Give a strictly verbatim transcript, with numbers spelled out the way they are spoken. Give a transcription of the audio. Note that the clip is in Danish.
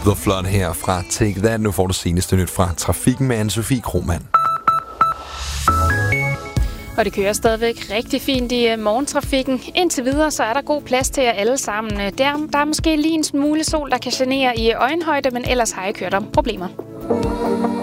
The Flood her fra Take That. Nu får du seneste nyt fra trafikken med Anne-Sophie Krohmann. Og det kører stadigvæk rigtig fint i morgentrafikken. Indtil videre så er der god plads til jer alle sammen. Der, der er måske lige en smule sol, der kan genere i øjenhøjde, men ellers har jeg kørt om problemer.